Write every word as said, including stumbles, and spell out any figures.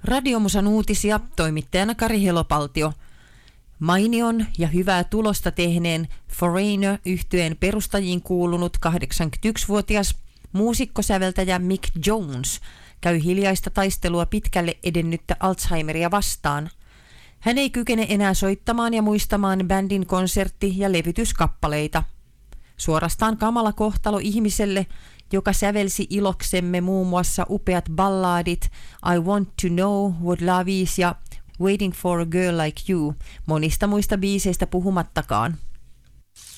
Radiomusan uutisia toimittajana Kari Helopaltio. Mainion ja hyvää tulosta tehneen Foreigner-yhtyeen perustajiin kuulunut kahdeksankymmentäyksivuotias muusikkosäveltäjä Mick Jones käy hiljaista taistelua pitkälle edennyttä Alzheimeria vastaan. Hän ei kykene enää soittamaan ja muistamaan bändin konsertti- ja levytyskappaleita. Suorastaan kamala kohtalo ihmiselle, joka sävelsi iloksemme muun muassa upeat ballaadit I Want to Know What Love Is ja Waiting for a Girl Like You, monista muista biiseistä puhumattakaan.